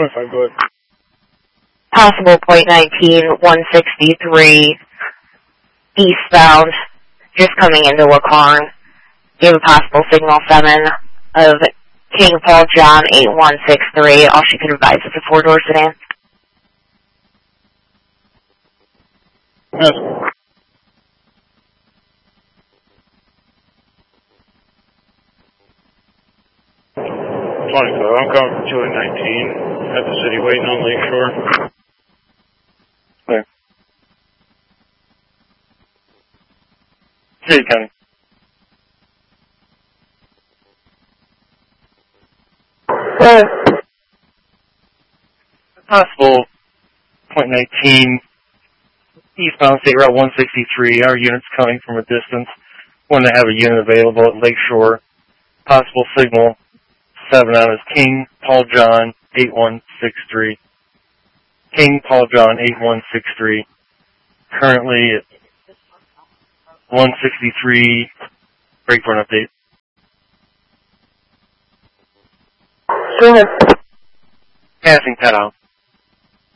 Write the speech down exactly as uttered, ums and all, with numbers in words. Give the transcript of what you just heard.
twenty-five, go ahead. Possible point nineteen, one sixty-three, eastbound, just coming into Lacarn. You have a possible signal seven of King Paul John eight one six three. All she can advise is a four-door sedan. Yes. twenty-five, I'm coming from two nineteen at the city waiting on Lakeshore. There. City County. Uh, possible point nineteen, eastbound State Route one sixty-three. Our unit's coming from a distance. Want to have a unit available at Lakeshore. Possible signal seven out is King Paul John eight one six three. King Paul John eight one six three. Currently at one sixty-three. Break for an update. Go ahead. Passing pet out.